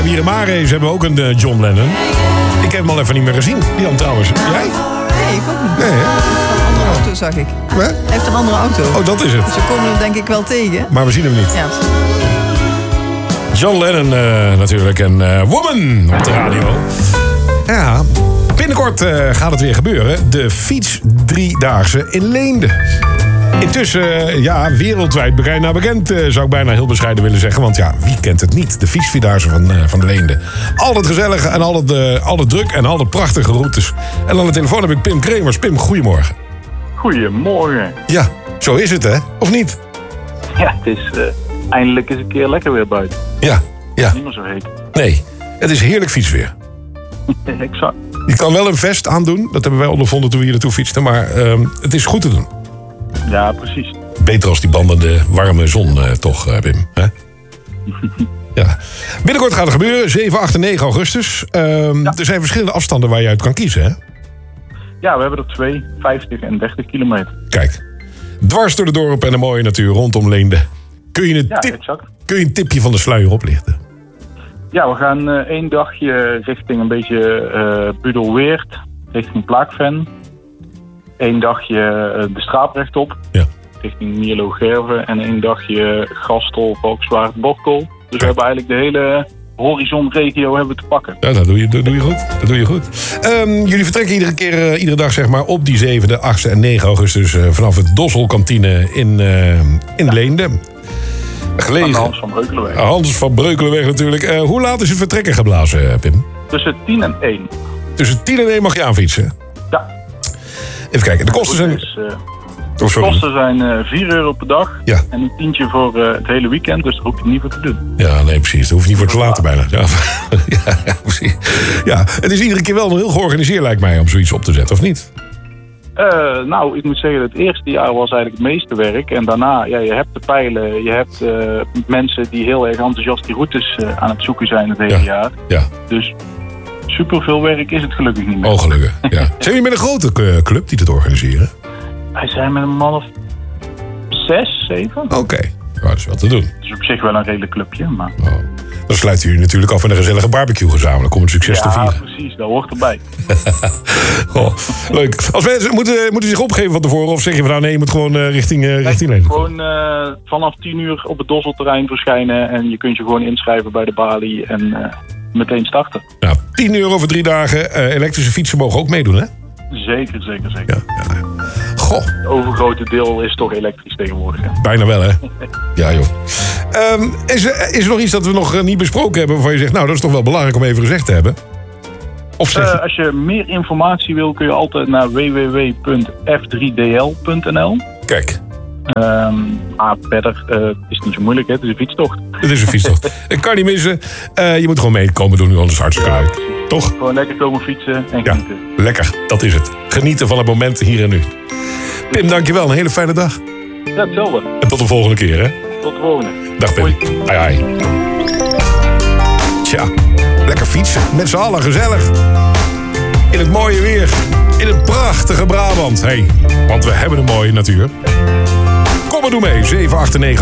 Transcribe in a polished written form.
hebben hier in Marees hebben we ook een John Lennon. Ik heb hem al even niet meer gezien, Jan trouwens. Jij? Nee, ik ook niet. Nee, hè? Een andere auto zag ik. Wat? Hij heeft een andere auto. Oh, dat is het. Dus we komen hem denk ik wel tegen. Maar we zien hem niet. Ja. John Lennon natuurlijk en Woman op de radio. Ja, binnenkort gaat het weer gebeuren. De fiets driedaagse in Leende. Intussen, wereldwijd bijna bekend, zou ik bijna heel bescheiden willen zeggen. Want ja, wie kent het niet? De fietsvierdaagse van de Leende. Al het gezellige en al het druk en al de prachtige routes. En aan de telefoon heb ik Pim Kremers. Pim, goedemorgen. Goedemorgen. Ja, zo is het hè? Of niet? Ja, het is eindelijk eens een keer lekker weer buiten. Ja. Niet meer zo heet. Nee, het is heerlijk fietsweer. Exact. Je kan wel een vest aandoen. Dat hebben wij ondervonden toen we hier naartoe fietsten. Maar het is goed te doen. Ja, precies. Beter als die bandende warme zon toch, Wim. Hè? Ja. Binnenkort gaat het gebeuren. 7, 8 en 9 augustus. Er zijn verschillende afstanden waar je uit kan kiezen, hè? Ja, we hebben er 2, 50 en 30 kilometer. Kijk. Dwars door de dorp en de mooie natuur rondom Leende. Kun je een tipje van de sluier oplichten? Ja, we gaan 1 dagje richting een beetje Budelweert. Richting Plaakven. 1 dagje de straat rechtop. Ja. Richting Mierlo-Gerven. En 1 dagje Gastel, Valkenswaard, Borkel. Dus we hebben eigenlijk de hele horizonregio hebben te pakken. Ja, dat doe je goed. Dat doe je goed. Jullie vertrekken iedere dag zeg maar, op die 7e, 8e en 9 augustus... vanaf het Dosselkantine in Leende. Gelegen. Hans van Breukelenweg. Hans van Breukelenweg natuurlijk. Hoe laat is het vertrekken geblazen, Pim? Tussen 10 en 1. Tussen 10 en 1 mag je aanfietsen? Ja. Even kijken, de kosten zijn... De kosten zijn €4 per dag. Ja. En een tientje voor het hele weekend, dus daar hoef je niet voor te doen. Ja, nee, precies. Daar hoef je niet voor te laten bijna. Ja, ja, precies. Ja, het is iedere keer wel nog heel georganiseerd, lijkt mij, om zoiets op te zetten, of niet? Nou, ik moet zeggen, het eerste jaar was eigenlijk het meeste werk. En daarna, ja, je hebt de pijlen, je hebt mensen die heel erg enthousiast die routes aan het zoeken zijn het hele jaar. Ja. Dus superveel werk is het gelukkig niet meer. Oh, gelukkig, ja. Zijn jullie met een grote club die dit organiseren? Wij zijn met een man of 6, 7. Oké. Ja, dat is wel te doen. Het is op zich wel een redelijk clubje, maar... Oh. Dan sluiten jullie natuurlijk af met een gezellige barbecue gezamenlijk om het succes te vieren. Ja, precies. Dat hoort erbij. Goh, leuk. Als mensen moeten zich opgeven van tevoren of zeg je van nou nee, je moet gewoon richting Leende? Gewoon vanaf 10 uur op het Dosselterrein verschijnen en je kunt je gewoon inschrijven bij de balie en meteen starten. Nou, €10 voor 3 dagen. Elektrische fietsen mogen ook meedoen, hè? Zeker. Ja. Goh. Het overgrote deel is toch elektrisch tegenwoordig. Hè? Bijna wel, hè? Ja, joh. Is er nog iets dat we nog niet besproken hebben waarvan je zegt, nou, dat is toch wel belangrijk om even gezegd te hebben? Of zeg als je meer informatie wil, kun je altijd naar www.f3dl.nl. Kijk. Verder is het niet zo moeilijk, hè? Het is een fietstocht. Het is een fietstocht. Ik kan niet missen. Je moet gewoon meekomen doen, anders hartstikke leuk. Toch? Gewoon lekker komen fietsen en genieten. Ja, lekker. Dat is het. Genieten van het moment hier en nu. Pim, dankjewel. Een hele fijne dag. Ja, hetzelfde. En tot de volgende keer, hè? Tot de volgende. Dag, Pim. Hoi. Tja, lekker fietsen. Met z'n allen gezellig. In het mooie weer. In het prachtige Brabant. Want we hebben een mooie natuur. Kom maar doe mee. 7, 8 en 9